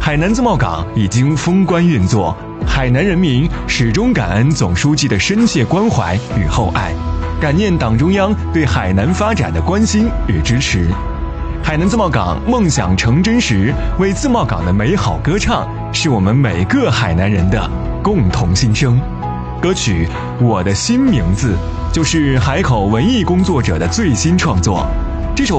海南自贸港已经封关运作，海南人民始终感恩总书记的深切关怀与厚爱，感念党中央对海南发展的关心与支持。海南自贸港梦想成真时，为自贸港的美好歌唱，是我们每个海南人的共同心声。歌曲《我的新名字》就是海口文艺工作者的最新创作，